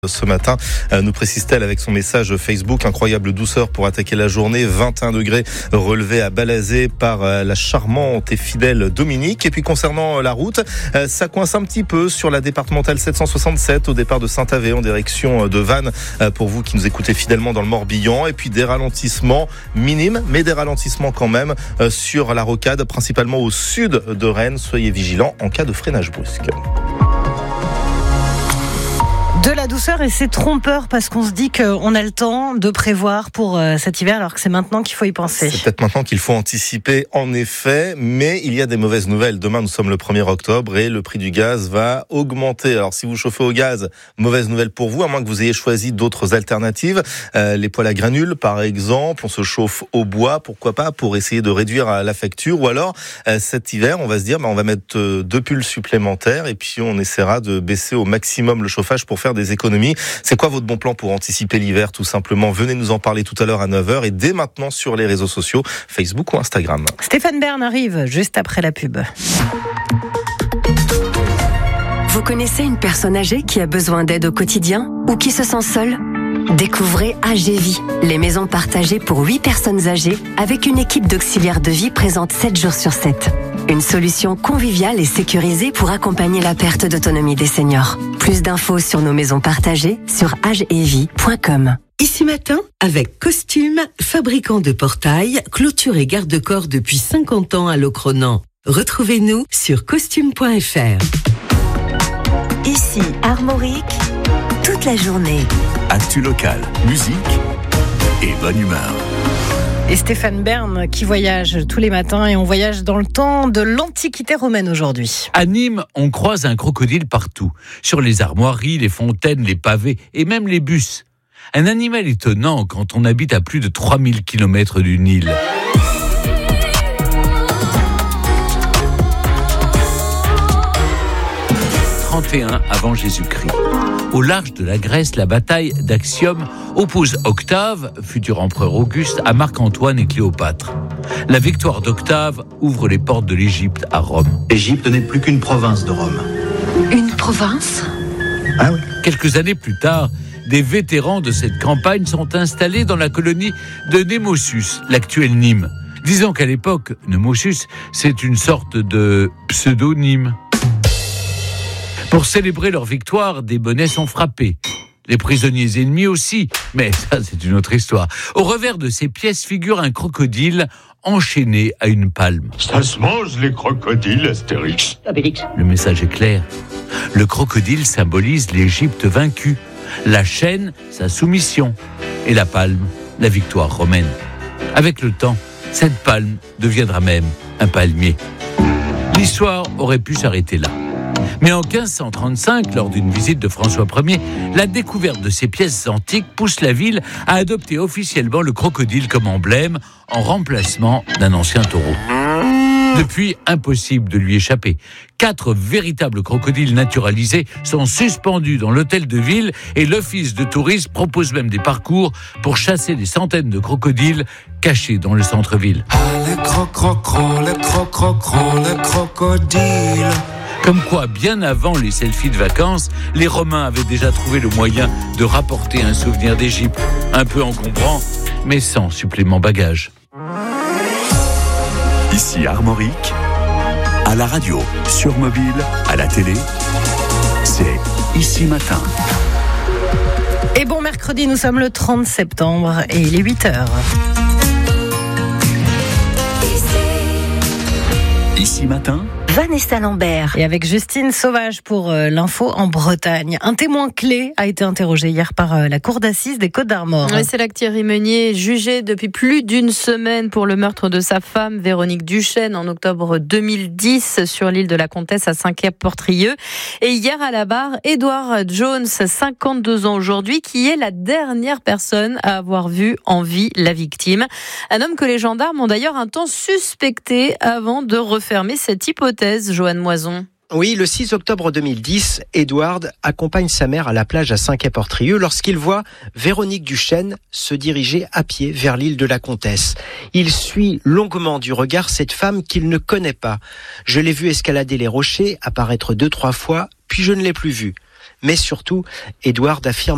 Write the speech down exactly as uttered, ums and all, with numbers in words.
Ce matin, nous précise-t-elle avec son message Facebook, incroyable douceur pour attaquer la journée, vingt et un degrés relevés à Balazé par la charmante et fidèle Dominique. Et puis concernant la route, ça coince un petit peu sur la départementale sept cent soixante-sept au départ de Saint-Avé en direction de Vannes pour vous qui nous écoutez fidèlement dans le Morbihan. Et puis des ralentissements minimes, mais des ralentissements quand même sur la rocade, principalement au sud de Rennes. Soyez vigilants en cas de freinage brusque. De la douceur, et c'est trompeur parce qu'on se dit qu'on a le temps de prévoir pour cet hiver alors que c'est maintenant qu'il faut y penser. C'est peut-être maintenant qu'il faut anticiper en effet, mais il y a des mauvaises nouvelles. Demain nous sommes le premier octobre et le prix du gaz va augmenter. Alors si vous chauffez au gaz, mauvaise nouvelle pour vous, à moins que vous ayez choisi d'autres alternatives. Euh, les poêles à granules par exemple, on se chauffe au bois, pourquoi pas, pour essayer de réduire la facture. Ou alors euh, cet hiver on va se dire bah, on va mettre euh, deux pulls supplémentaires et puis on essaiera de baisser au maximum le chauffage pour faire des économies. C'est quoi votre bon plan pour anticiper l'hiver tout simplement? Venez nous en parler tout à l'heure à neuf heures et dès maintenant sur les réseaux sociaux, Facebook ou Instagram. Stéphane Bern arrive juste après la pub. Vous connaissez une personne âgée qui a besoin d'aide au quotidien ou qui se sent seule? Découvrez A G Vie, les maisons partagées pour huit personnes âgées avec une équipe d'auxiliaires de vie présente sept jours sur sept. Une solution conviviale et sécurisée pour accompagner la perte d'autonomie des seniors. Plus d'infos sur nos maisons partagées sur agevie point com. Ici Matin, avec Costume, fabricant de portails, clôture et garde-corps depuis cinquante ans à Locronan. Retrouvez-nous sur costume point f r. Ici Armorique, toute la journée. Actu local, musique et bonne humeur. Et Stéphane Bern qui voyage tous les matins et on voyage dans le temps de l'Antiquité romaine aujourd'hui. À Nîmes, on croise un crocodile partout, sur les armoiries, les fontaines, les pavés et même les bus. Un animal étonnant quand on habite à plus de trois mille kilomètres du Nil. trente et un avant Jésus-Christ. Au large de la Grèce, la bataille d'Actium oppose Octave, futur empereur Auguste, à Marc-Antoine et Cléopâtre. La victoire d'Octave ouvre les portes de l'Égypte à Rome. L'Égypte n'est plus qu'une province de Rome. Une province ? Ah oui. Quelques années plus tard, des vétérans de cette campagne sont installés dans la colonie de Némosus, l'actuelle Nîmes. Disons qu'à l'époque, Némosus, c'est une sorte de pseudonyme. Pour célébrer leur victoire, des bonnets sont frappés. Les prisonniers ennemis aussi, mais ça c'est une autre histoire. Au revers de ces pièces figure un crocodile enchaîné à une palme. Ça se mange les crocodiles, Astérix. Obélix. Le message est clair. Le crocodile symbolise l'Égypte vaincue, la chaîne, sa soumission, et la palme, la victoire romaine. Avec le temps, cette palme deviendra même un palmier. L'histoire aurait pu s'arrêter là. Mais en quinze cent trente-cinq, lors d'une visite de François Ier, la découverte de ces pièces antiques pousse la ville à adopter officiellement le crocodile comme emblème en remplacement d'un ancien taureau. Depuis, impossible de lui échapper. Quatre véritables crocodiles naturalisés sont suspendus dans l'hôtel de ville et l'office de tourisme propose même des parcours pour chasser des centaines de crocodiles cachés dans le centre-ville. Ah, les crococros, les crococros, les crocodiles. Comme quoi, bien avant les selfies de vacances, les Romains avaient déjà trouvé le moyen de rapporter un souvenir d'Égypte. Un peu encombrant, mais sans supplément bagage. Ici Armorique, à la radio, sur mobile, à la télé, c'est Ici Matin. Et bon mercredi, nous sommes le trente septembre et il est huit heures. Ici Matin, Vanessa Lambert. Et avec Justine Sauvage pour euh, l'info en Bretagne. Un témoin clé a été interrogé hier par euh, la cour d'assises des Côtes-d'Armor. Oui, c'est là que Thierry Meunier, jugé depuis plus d'une semaine pour le meurtre de sa femme, Véronique Duchesne, en octobre deux mille dix, sur l'île de la Comtesse à Saint-Quay-Portrieux. Et hier à la barre, Edward Jones, cinquante-deux ans aujourd'hui, qui est la dernière personne à avoir vu en vie la victime. Un homme que les gendarmes ont d'ailleurs un temps suspecté avant de refermer cette hypothèse. Joanne Moison. Oui, le six octobre deux mille dix, Edward accompagne sa mère à la plage à Saint-Quay-Portrieux lorsqu'il voit Véronique Duchesne se diriger à pied vers l'île de la Comtesse. Il suit longuement du regard cette femme qu'il ne connaît pas. Je l'ai vue escalader les rochers, apparaître deux, trois fois, puis je ne l'ai plus vue. Mais surtout, Edward affirme